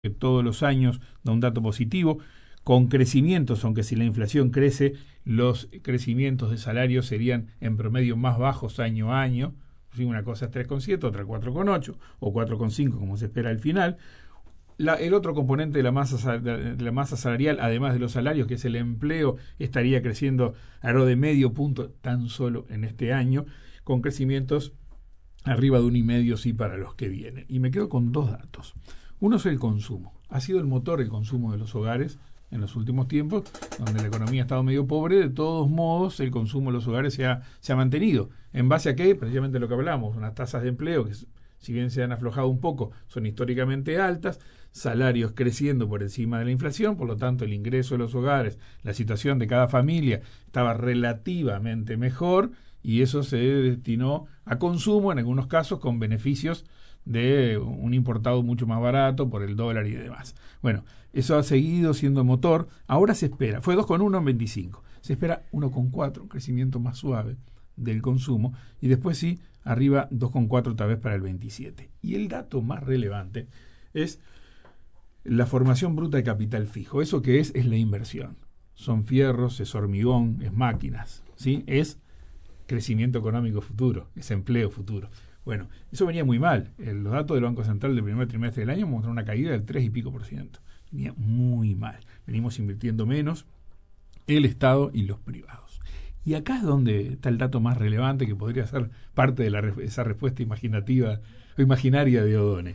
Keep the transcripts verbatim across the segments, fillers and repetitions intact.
que todos los años da un dato positivo, con crecimientos, aunque si la inflación crece, los crecimientos de salarios serían en promedio más bajos año a año. Una cosa es tres coma siete, otra cuatro coma ocho o cuatro coma cinco como se espera al final. La, el otro componente de la, masa, de la masa salarial, además de los salarios, que es el empleo, estaría creciendo alrededor de medio punto tan solo en este año, con crecimientos arriba de un y medio sí para los que vienen. Y me quedo con dos datos. Uno es el consumo. Ha sido el motor el consumo de los hogares en los últimos tiempos, donde la economía ha estado medio pobre. De todos modos, el consumo de los hogares se ha, se ha mantenido. ¿En base a qué? Precisamente lo que hablamos, unas tasas de empleo que, si bien se han aflojado un poco, son históricamente altas, salarios creciendo por encima de la inflación, por lo tanto el ingreso de los hogares, la situación de cada familia estaba relativamente mejor, y eso se destinó a consumo, en algunos casos con beneficios de un importado mucho más barato por el dólar y demás. Bueno, eso ha seguido siendo motor. Ahora se espera, fue dos coma uno en veinticinco, se espera uno coma cuatro, un crecimiento más suave del consumo, y después sí, arriba dos coma cuatro otra vez para el veintisiete. Y el dato más relevante es la formación bruta de capital fijo. ¿Eso qué es? Es la inversión. Son fierros, es hormigón, es máquinas, ¿sí? Es crecimiento económico futuro, es empleo futuro. Bueno, eso venía muy mal. El, los datos del Banco Central del primer trimestre del año mostraron una caída del tres y pico por ciento. Venía muy mal. Venimos invirtiendo menos el Estado y los privados. Y acá es donde está el dato más relevante, que podría ser parte de la, esa respuesta imaginativa o imaginaria de Odone.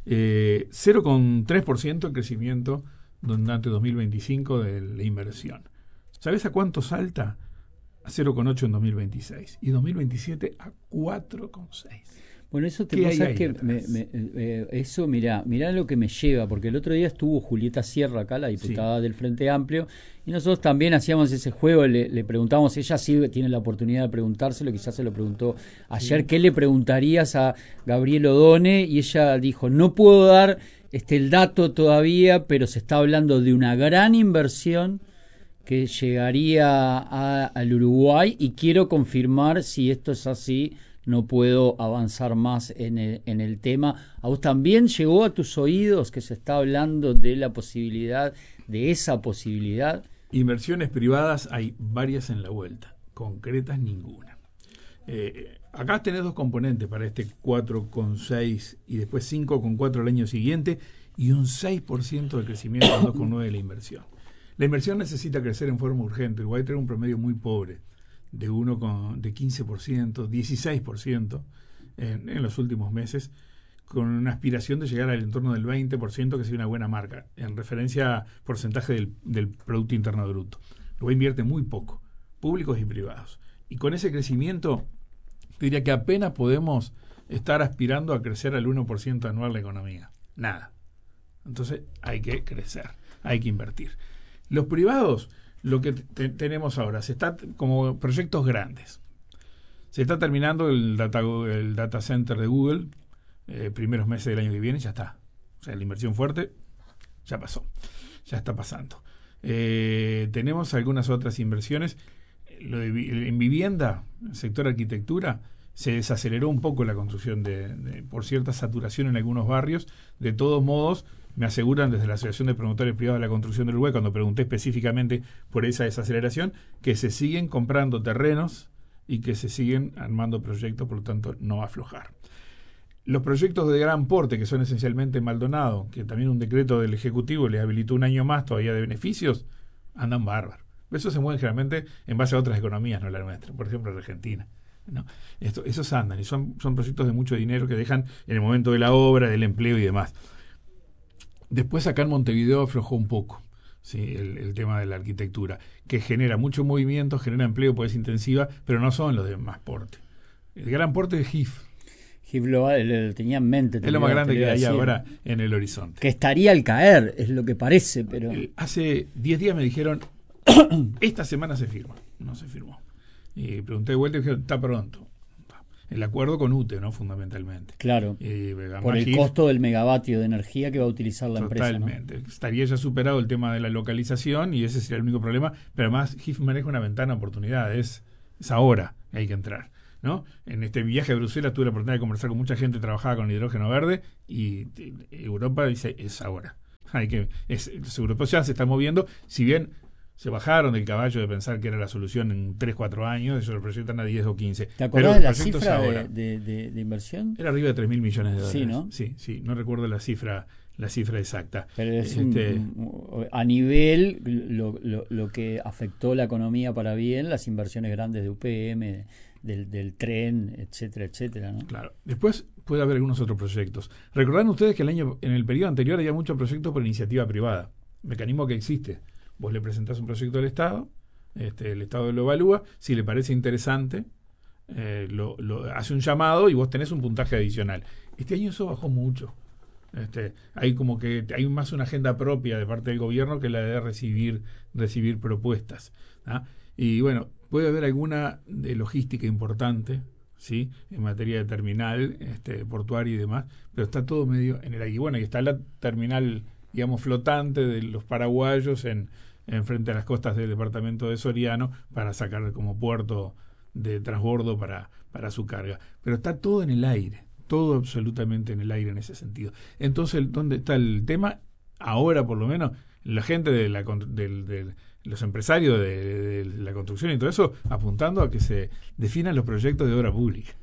Eh, cero coma tres por ciento el crecimiento durante dos mil veinticinco de la inversión. ¿Sabes a cuánto salta? A cero coma ocho en dos mil veintiséis y dos mil veintisiete a cuatro coma seis. Bueno, eso te pasa que me, me, eh, eso mirá, mirá lo que me lleva, porque el otro día estuvo Julieta Sierra acá, la diputada sí. del Frente Amplio, y nosotros también hacíamos ese juego, le, le preguntábamos, ella sí tiene la oportunidad de preguntárselo, quizás se lo preguntó ayer, sí. ¿qué le preguntarías a Gabriel Odone? Y ella dijo, no puedo dar este el dato todavía, pero se está hablando de una gran inversión que llegaría a, al Uruguay, y quiero confirmar si esto es así. No puedo avanzar más en el, en el tema. ¿A vos también llegó a tus oídos que se está hablando de la posibilidad, de esa posibilidad? Inversiones privadas hay varias en la vuelta, concretas ninguna. Eh, acá tenés dos componentes para este cuatro coma seis y después cinco coma cuatro el año siguiente, y un seis por ciento de crecimiento al dos coma nueve de la inversión. La inversión necesita crecer en forma urgente. Uruguay tiene un promedio muy pobre, de uno de quince por ciento, dieciséis por ciento en, en los últimos meses, con una aspiración de llegar al entorno del veinte por ciento, que sería una buena marca, en referencia a porcentaje del, del Producto Interno Bruto. Uruguay invierte muy poco, públicos y privados. Y con ese crecimiento, diría que apenas podemos estar aspirando a crecer al uno por ciento anual la economía. Nada. Entonces hay que crecer, hay que invertir. Los privados, lo que te, tenemos ahora, se está como proyectos grandes. Se está terminando el data, el data center de Google, eh, primeros meses del año que viene, ya está. O sea, la inversión fuerte ya pasó, ya está pasando. Eh, tenemos algunas otras inversiones. Lo de, en vivienda, el sector arquitectura, se desaceleró un poco la construcción de, de, por cierta saturación en algunos barrios. De todos modos, me aseguran desde la Asociación de Promotores Privados de la Construcción del Uruguay, cuando pregunté específicamente por esa desaceleración, que se siguen comprando terrenos y que se siguen armando proyectos, por lo tanto no va a aflojar. Los proyectos de gran porte, que son esencialmente en Maldonado, que también un decreto del Ejecutivo les habilitó un año más todavía de beneficios, andan bárbaros. Eso se mueve generalmente en base a otras economías, no la nuestra, por ejemplo Argentina. ¿no? Esto, esos andan y son, son proyectos de mucho dinero que dejan en el momento de la obra, del empleo y demás. Después acá en Montevideo aflojó un poco, ¿sí? el, el tema de la arquitectura, que genera mucho movimiento, genera empleo, pues es intensiva, pero no son los de más porte. El gran porte es G I F. G I F lo, lo tenía en mente. Es lo más grande que hay ahora en el horizonte. Que estaría al caer, es lo que parece, pero... Hace diez días me dijeron, esta semana se firma. No se firmó. Y pregunté de vuelta y dijeron, está pronto. El acuerdo con U T E, ¿no? Fundamentalmente. Claro. Eh, por el G I F, costo del megavatio de energía que va a utilizar la totalmente. empresa. Totalmente. ¿no? Estaría ya superado el tema de la localización y ese sería el único problema. Pero además G I F maneja una ventana de oportunidad. Es, es ahora que hay que entrar. ¿no? En este viaje a Bruselas tuve la oportunidad de conversar con mucha gente que trabajaba con hidrógeno verde y Europa dice, es ahora. Hay que, es, los europeos ya se están moviendo, si bien se bajaron del caballo de pensar que era la solución en tres, cuatro años, ellos lo proyectan a diez o quince. ¿Te acordás de la cifra de, de, de, de inversión? Era arriba de tres mil millones de dólares. Sí, ¿no? Sí, sí, no recuerdo la cifra la cifra exacta. Pero es este, un, a nivel, lo, lo, lo que afectó la economía para bien, las inversiones grandes de U P M, del, del tren, etcétera, etcétera, ¿no? Claro. Después puede haber algunos otros proyectos. Recordarán ustedes que el año en el periodo anterior había muchos proyectos por iniciativa privada, mecanismo que existe. Vos le presentás un proyecto al Estado, este, el Estado lo evalúa, si le parece interesante, eh, lo, lo hace un llamado y vos tenés un puntaje adicional. Este año eso bajó mucho. Este, hay como que hay más una agenda propia de parte del gobierno que la de recibir recibir propuestas, ¿ah? Y bueno, puede haber alguna de logística importante, ¿sí? En materia de terminal, este, portuaria y demás, pero está todo medio en el aire. Y bueno, y está la terminal, digamos, flotante de los paraguayos en, en frente a las costas del departamento de Soriano para sacar como puerto de transbordo para, para su carga. Pero está todo en el aire. Todo absolutamente en el aire en ese sentido. Entonces, ¿dónde está el tema? Ahora, por lo menos, la gente de, la, de, de los empresarios de, de la construcción y todo eso, apuntando a que se definan los proyectos de obra pública.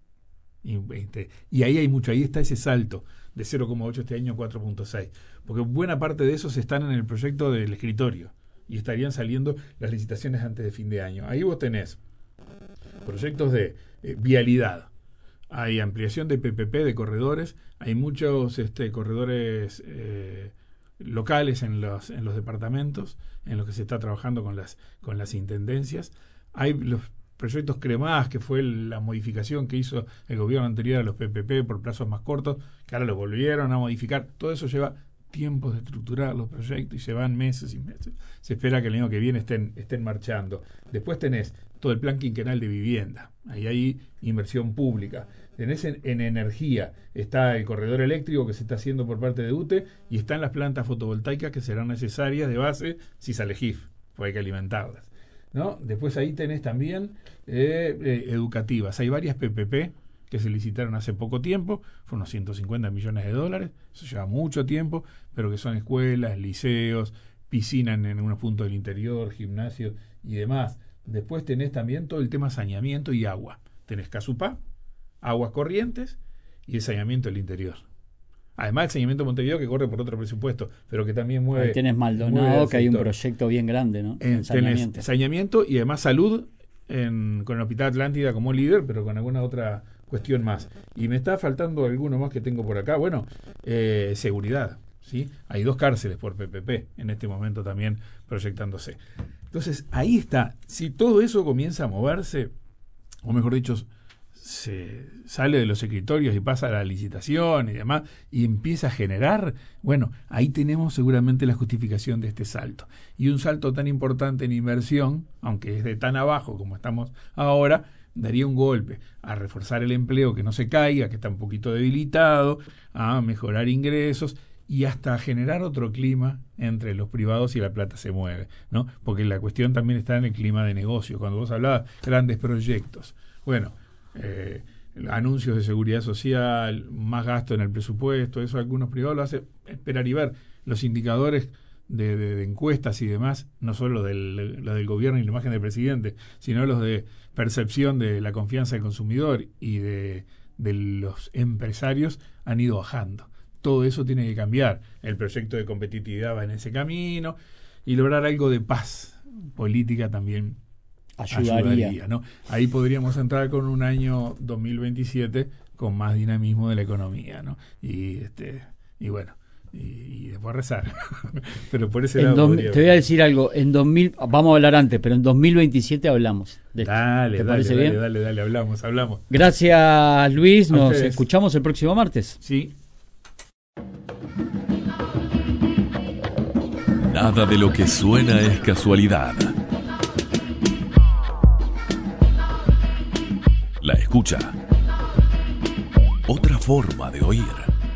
Y, este, y ahí hay mucho, ahí está ese salto de cero coma ocho este año a cuatro punto seis. Porque buena parte de esos están en el proyecto del escritorio y estarían saliendo las licitaciones antes de fin de año. Ahí vos tenés proyectos de eh, vialidad. Hay ampliación de P P P, de corredores, hay muchos este, corredores eh, locales en los, en los departamentos, en los que se está trabajando con las, con las intendencias. Hay los proyectos CREMAS, que fue la modificación que hizo el gobierno anterior a los P P P por plazos más cortos, que ahora lo volvieron a modificar. Todo eso lleva tiempos de estructurar los proyectos y se van meses y meses. Se espera que el año que viene estén, estén marchando. Después tenés todo el plan quinquenal de vivienda. Ahí hay inversión pública. Tenés en, en energía, está el corredor eléctrico que se está haciendo por parte de U T E y están las plantas fotovoltaicas que serán necesarias de base si sale G I F, porque hay que alimentarlas, ¿no? Después ahí tenés también eh, eh, educativas. Hay varias P P P que se licitaron hace poco tiempo, fueron unos ciento cincuenta millones de dólares, eso lleva mucho tiempo, pero que son escuelas, liceos, piscinas en, en unos puntos del interior, gimnasios y demás. Después tenés también todo el tema saneamiento y agua. Tenés Casupá, aguas corrientes y el saneamiento del interior. Además el saneamiento de Montevideo que corre por otro presupuesto, pero que también mueve... Ahí tenés Maldonado, que hay un proyecto bien grande, ¿no? En saneamiento. Tenés saneamiento y además salud en, con el Hospital Atlántida como líder, pero con alguna otra cuestión más. Y me está faltando alguno más que tengo por acá. Bueno, eh, seguridad, ¿sí? Hay dos cárceles por P P P en este momento también proyectándose. Entonces, ahí está. Si todo eso comienza a moverse, o mejor dicho, se sale de los escritorios y pasa a la licitación y demás, y empieza a generar, bueno, ahí tenemos seguramente la justificación de este salto. Y un salto tan importante en inversión, aunque es de tan abajo como estamos ahora, daría un golpe a reforzar el empleo que no se caiga, que está un poquito debilitado, a mejorar ingresos y hasta generar otro clima entre los privados y la plata se mueve, ¿no? Porque la cuestión también está en el clima de negocio. Cuando vos hablabas grandes proyectos, bueno, eh, anuncios de seguridad social, más gasto en el presupuesto, eso algunos privados lo hacen esperar y ver. Los indicadores de, de, de encuestas y demás, no solo del, lo del gobierno y la imagen del presidente, sino los de percepción de la confianza del consumidor y de, de los empresarios, han ido bajando. Todo eso tiene que cambiar. El proyecto de competitividad va en ese camino y lograr algo de paz política también ayudaría, ayudaría, ¿no? Ahí podríamos entrar con un año dos mil veintisiete con más dinamismo de la economía, ¿no? Y este y bueno, y, y después rezar. Pero por ese en lado dos, te voy a decir algo, en dos mil vamos a hablar antes, pero en dos mil veintisiete hablamos de esto. Dale, ¿Te dale, parece dale, bien? dale, dale, hablamos, hablamos. Gracias, Luis, a nos ustedes. Escuchamos el próximo martes. Sí. Nada de lo que suena es casualidad. La escucha. Otra forma de oír.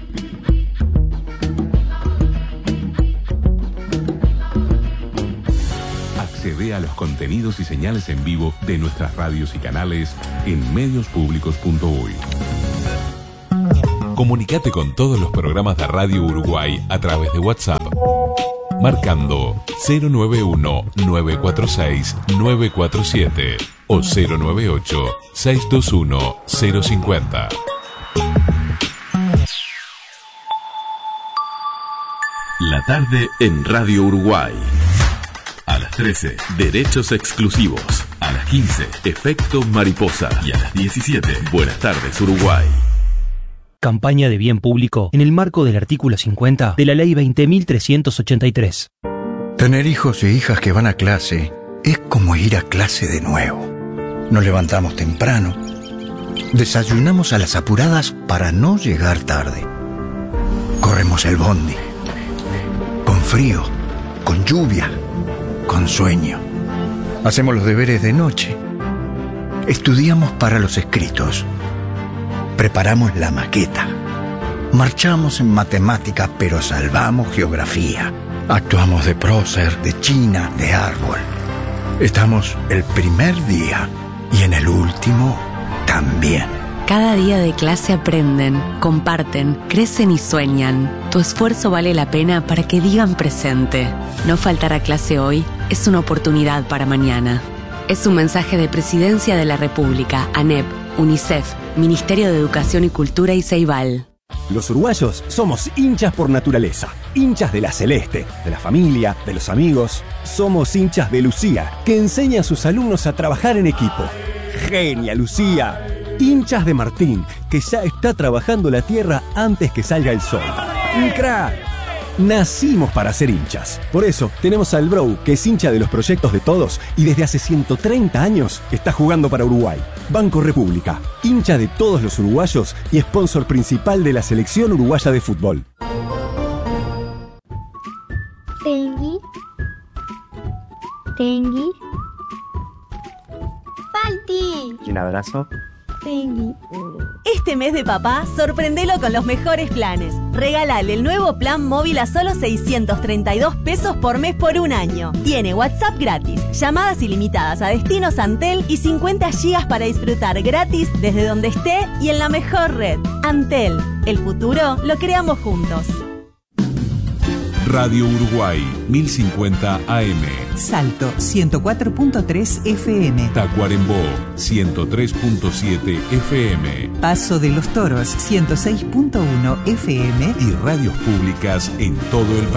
Accede a los contenidos y señales en vivo de nuestras radios y canales en medios públicos punto uy. Comunicate con todos los programas de Radio Uruguay a través de WhatsApp, marcando cero nueve uno, nueve cuatro seis, nueve cuatro siete o cero nueve ocho, seis dos uno, cero cinco cero. La tarde en Radio Uruguay. A las trece, Derechos Exclusivos. A las quince, Efecto Mariposa. Y a las diecisiete, Buenas tardes Uruguay. Campaña de bien público en el marco del artículo cincuenta de la Ley veinte mil trescientos ochenta y tres. Tener hijos e hijas que van a clase es como ir a clase de nuevo. Nos levantamos temprano, desayunamos a las apuradas para no llegar tarde. Corremos el bondi, con frío, con lluvia, con sueño. Hacemos los deberes de noche. Estudiamos para los escritos. Preparamos la maqueta. Marchamos en matemáticas, pero salvamos geografía. Actuamos de prócer, de china, de árbol. Estamos el primer día y en el último también. Cada día de clase aprenden, comparten, crecen y sueñan. Tu esfuerzo vale la pena para que digan presente. No faltar a clase hoy es una oportunidad para mañana. Es un mensaje de Presidencia de la República, ANEP, UNICEF, Ministerio de Educación y Cultura y Ceibal. Los uruguayos somos hinchas por naturaleza, hinchas de la celeste, de la familia, de los amigos. Somos hinchas de Lucía, que enseña a sus alumnos a trabajar en equipo. ¡Genia, Lucía! Hinchas de Martín, que ya está trabajando la tierra antes que salga el sol. ¡Un crack! Nacimos para ser hinchas. Por eso tenemos al Brou, que es hincha de los proyectos de todos y desde hace ciento treinta años está jugando para Uruguay. Banco República, hincha de todos los uruguayos y sponsor principal de la selección uruguaya de fútbol. Tengui. Tengui. Palti. Y un abrazo. Tengui. Este mes de papá, sorprendelo con los mejores planes. Regálale el nuevo plan móvil a solo seiscientos treinta y dos pesos por mes por un año. Tiene WhatsApp gratis, llamadas ilimitadas a destinos Antel y cincuenta gigas para disfrutar gratis desde donde esté y en la mejor red. Antel, el futuro lo creamos juntos. Radio Uruguay, mil cincuenta A M. Salto, ciento cuatro punto tres F M. Tacuarembó, ciento tres punto siete F M. Paso de los Toros, ciento seis punto uno F M. Y radios públicas en todo el país.